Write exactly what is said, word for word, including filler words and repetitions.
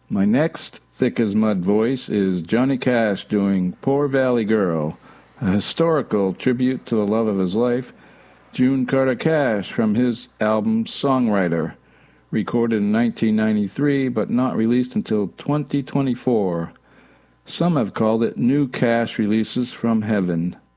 My next thick as mud voice is Johnny Cash doing Poor Valley Girl, a historical tribute to the love of his life, June Carter Cash, from his album Songwriter, recorded in nineteen ninety-three but not released until twenty twenty-four. Some have called it New Cash Releases from Heaven.